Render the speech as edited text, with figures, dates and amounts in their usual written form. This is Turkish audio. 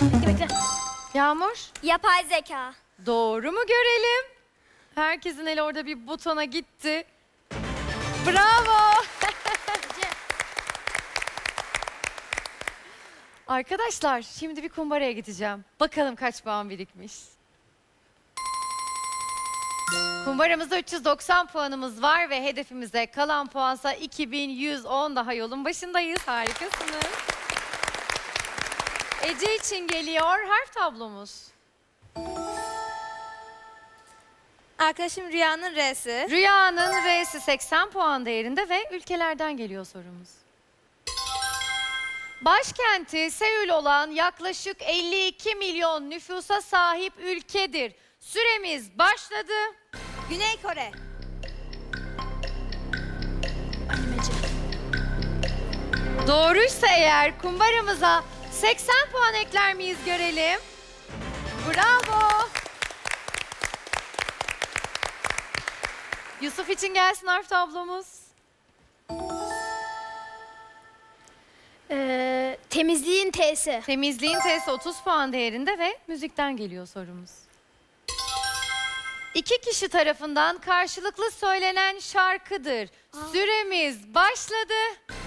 Bekle. Yağmur, Yapay zeka. doğru mu görelim? Herkesin eli orada bir butona gitti. Bravo. Arkadaşlar, şimdi bir kumbaraya gideceğim. Bakalım kaç puan birikmiş. Kumbaramızda 390 puanımız var ve hedefimize kalan puansa 2110, daha yolun başındayız. Harikasınız. Ece için geliyor harf tablomuz. Arkadaşım Rüya'nın R'si. Rüyanın R'si 80 puan değerinde ve ülkelerden geliyor sorumuz. Başkenti Seul olan yaklaşık 52 milyon nüfusa sahip ülkedir. Süremiz başladı. Güney Kore. Doğruysa eğer kumbaramıza 80 puan ekler miyiz görelim. Bravo. Yusuf için gelsin harf tablomuz. Temizliğin T'si. Temizliğin T'si 30 puan değerinde ve müzikten geliyor sorumuz. İki kişi tarafından karşılıklı söylenen şarkıdır. Süremiz başladı.